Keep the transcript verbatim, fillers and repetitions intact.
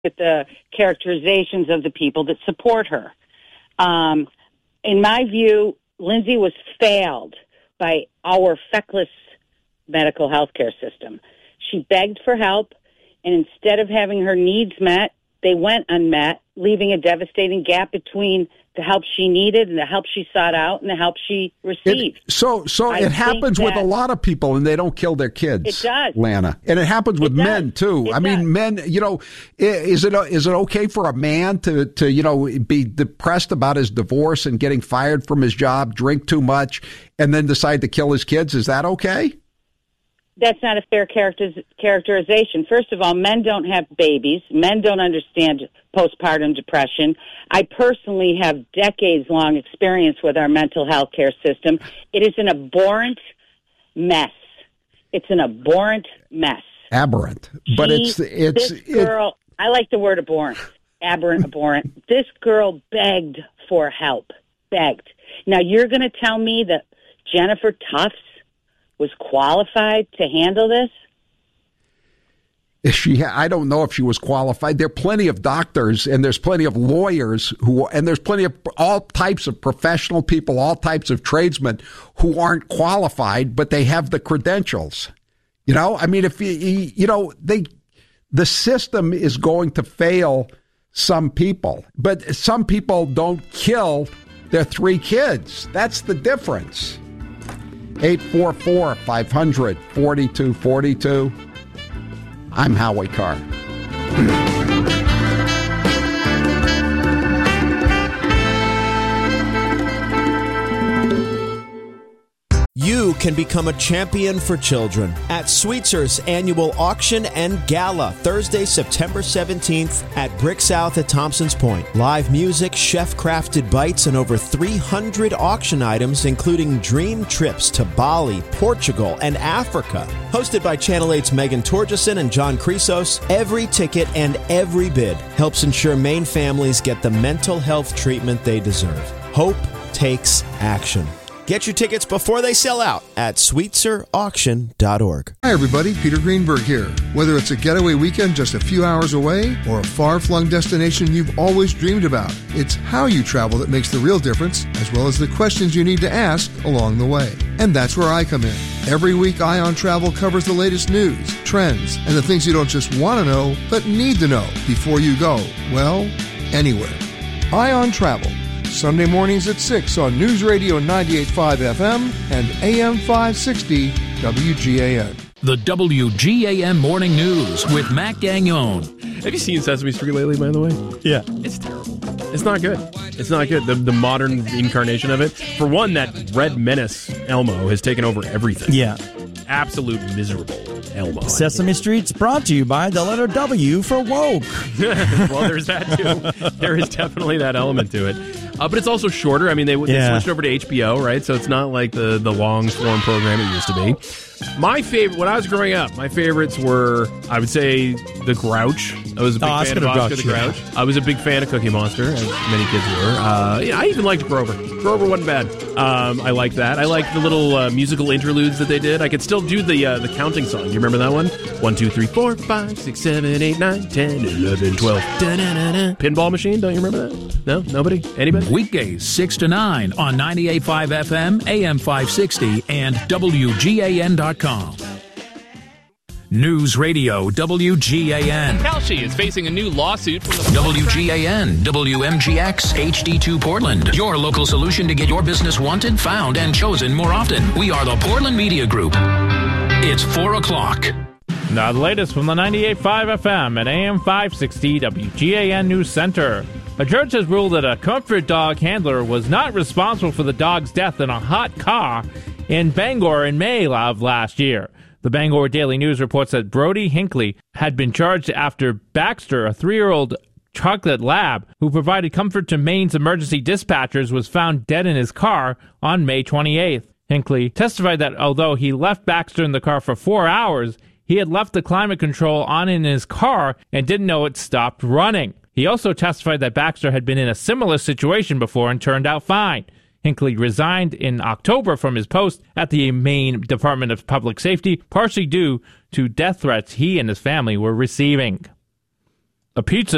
at the characterizations of the people that support her. Um, in my view, Lindsay was failed by our feckless medical health care system. She begged for help, and instead of having her needs met, they went unmet, leaving a devastating gap between the help she needed and the help she sought out and the help she received. It, so so I it happens with a lot of people, and they don't kill their kids. It does. Lana. And it happens with it men, too. It I mean, does. men, you know, is it is it okay for a man to, to, you know, be depressed about his divorce and getting fired from his job, drink too much, and then decide to kill his kids? Is that okay? That's not a fair character- characterization. First of all, men don't have babies. Men don't understand postpartum depression. I personally have decades-long experience with our mental health care system. It is an abhorrent mess. It's an abhorrent mess. Aberrant. But She, it's, it's, this girl, it, I like the word abhorrent. Aberrant, abhorrent. This girl begged for help. Begged. Now, you're going to tell me that Jennifer Tufts was qualified to handle this? She, I don't know if she was qualified. There are plenty of doctors, and there's plenty of lawyers who, and there's plenty of all types of professional people, all types of tradesmen who aren't qualified, but they have the credentials. You know, I mean, if you, you know, they, the system is going to fail some people, but some people don't kill their three kids. That's the difference. eight four four, five hundred, forty-two forty-two. I'm Howie Carr. You can become a champion for children at Sweetzer's annual auction and gala, Thursday, September seventeenth at Brick South at Thompson's Point. Live music, chef-crafted bites, and over three hundred auction items, including dream trips to Bali, Portugal, and Africa. Hosted by Channel eight's Megan Torgeson and John Chrysos, every ticket and every bid helps ensure Maine families get the mental health treatment they deserve. Hope takes action. Get your tickets before they sell out at sweetser auction dot org. Hi, everybody. Peter Greenberg here. Whether it's a getaway weekend just a few hours away or a far-flung destination you've always dreamed about, it's how you travel that makes the real difference, as well as the questions you need to ask along the way. And that's where I come in. Every week, Eye on Travel covers the latest news, trends, and the things you don't just want to know, but need to know before you go, well, anywhere. Eye on Travel. Sunday mornings at six on News Radio ninety-eight point five F M and A M five sixty W G A N. The W G A N Morning News with Matt Gagnon. Have you seen Sesame Street lately, by the way? Yeah. It's terrible. It's not good. It's not good. The, the modern incarnation of it. For one, that Red Menace Elmo has taken over everything. Yeah. Absolute miserable Elmo. Sesame Street's brought to you by the letter W for woke. Well, there's that, too. There is definitely that element to it. Uh, but it's also shorter. I mean, they, they Yeah. switched over to H B O, right? So it's not like the, the long-form program it used to be. My favorite, when I was growing up, my favorites were, I would say, The Grouch. I was a big Oh, fan Oscar of the Oscar the Grouch, Grouch. I was a big fan of Cookie Monster, as many kids were. Uh, yeah, I even liked Grover. Grover wasn't bad. Um, I liked that. I liked the little uh, musical interludes that they did. I could still do the uh, the counting song. You remember that one? One, two, three, four, five, six, seven, eight, nine, ten, eleven, twelve. Da-da-da-da. Pinball Machine, don't you remember that? No? Nobody? Anybody? Weekdays six to nine on ninety-eight point five F M, A M five sixty, and W G A N dot com. News Radio W G A N. Kalshi is facing a new lawsuit from the W G A N, W M G X, H D two Portland. Your local solution to get your business wanted, found, and chosen more often. We are the Portland Media Group. It's four o'clock. Now the latest from the ninety-eight point five F M and A M five sixty W G A N News Center. A judge has ruled that a comfort dog handler was not responsible for the dog's death in a hot car in Bangor in May of last year. The Bangor Daily News reports that Brody Hinckley had been charged after Baxter, a three-year-old chocolate lab who provided comfort to Maine's emergency dispatchers, was found dead in his car on May twenty-eighth. Hinckley testified that although he left Baxter in the car for four hours, he had left the climate control on in his car and didn't know it stopped running. He also testified that Baxter had been in a similar situation before and turned out fine. Hinckley resigned in October from his post at the Maine Department of Public Safety, partially due to death threats he and his family were receiving. A pizza